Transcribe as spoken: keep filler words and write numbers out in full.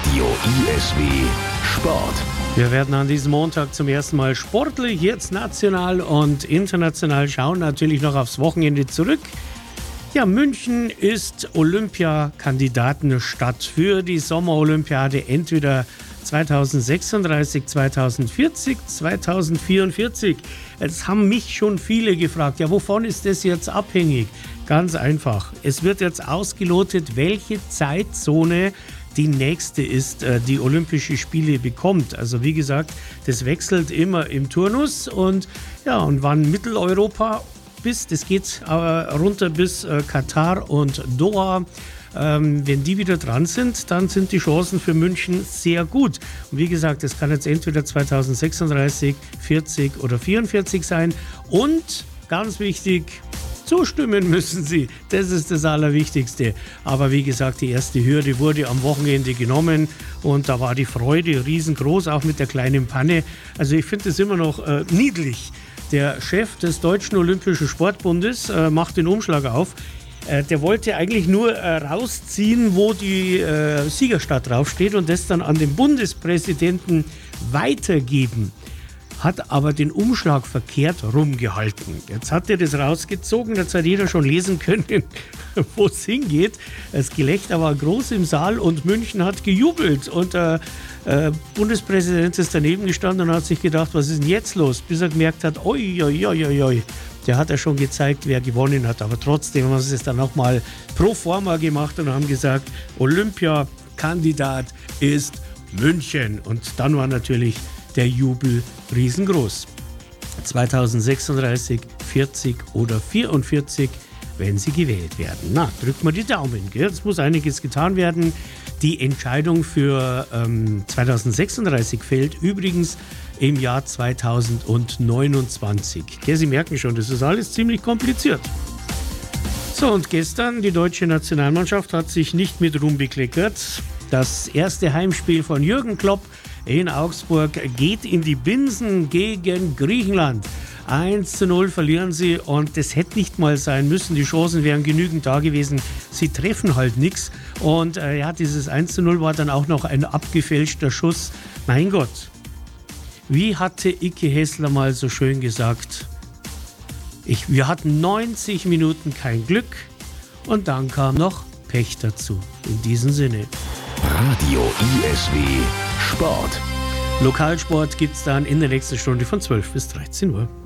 Radio I S W Sport. Wir werden an diesem Montag zum ersten Mal sportlich, jetzt national und international, schauen natürlich noch aufs Wochenende zurück. Ja, München ist Olympiakandidatenstadt für die Sommerolympiade, entweder zweitausendsechsunddreißig, zweitausendvierzig, zweitausendvierundvierzig. Jetzt haben mich schon viele gefragt, ja, wovon ist das jetzt abhängig? Ganz einfach. Es wird jetzt ausgelotet, welche Zeitzone die nächste ist, die Olympische Spiele bekommt. Also wie gesagt, das wechselt immer im Turnus und ja, und wann Mitteleuropa bis, das geht äh, runter bis äh, Katar und Doha. Ähm, wenn die wieder dran sind, dann sind die Chancen für München sehr gut. Und wie gesagt, das kann jetzt entweder zweitausendsechsunddreißig, vierzig oder vierundvierzig sein. Und ganz wichtig, zustimmen müssen Sie. Das ist das Allerwichtigste. Aber wie gesagt, die erste Hürde wurde am Wochenende genommen und da war die Freude riesengroß, auch mit der kleinen Panne. Also ich finde es immer noch äh, niedlich. Der Chef des Deutschen Olympischen Sportbundes äh, macht den Umschlag auf. Äh, der wollte eigentlich nur äh, rausziehen, wo die äh, Siegerstadt draufsteht und das dann an den Bundespräsidenten weitergeben. Hat aber den Umschlag verkehrt rumgehalten. Jetzt hat er das rausgezogen, jetzt hat jeder schon lesen können, wo es hingeht. Das Gelächter war groß im Saal und München hat gejubelt. Und der äh, Bundespräsident ist daneben gestanden und hat sich gedacht, was ist denn jetzt los? Bis er gemerkt hat, oi, oi, oi, oi. Der hat ja schon gezeigt, wer gewonnen hat. Aber trotzdem haben sie es dann nochmal pro forma gemacht und haben gesagt, Olympiakandidat ist München. Und dann war natürlich der Jubel riesengroß. zweitausendsechsunddreißig, vierzig oder vierundvierzig, wenn sie gewählt werden. Na, drückt mal die Daumen. Gell? Jetzt muss einiges getan werden. Die Entscheidung für ähm, zweitausendsechsunddreißig fällt übrigens im Jahr zweitausendneunundzwanzig. Gell, Sie merken schon, das ist alles ziemlich kompliziert. So, und gestern, die deutsche Nationalmannschaft hat sich nicht mit Ruhm bekleckert. Das erste Heimspiel von Jürgen Klopp in Augsburg geht in die Binsen gegen Griechenland. eins zu null verlieren sie und das hätte nicht mal sein müssen. Die Chancen wären genügend da gewesen. Sie treffen halt nichts. Und äh, ja, dieses eins zu null war dann auch noch ein abgefälschter Schuss. Mein Gott, wie hatte Icke Hessler mal so schön gesagt, ich, wir hatten neunzig Minuten kein Glück und dann kam noch Pech dazu. In diesem Sinne. Radio I S W Sport. Lokalsport gibt es dann in der nächsten Stunde von zwölf bis dreizehn Uhr.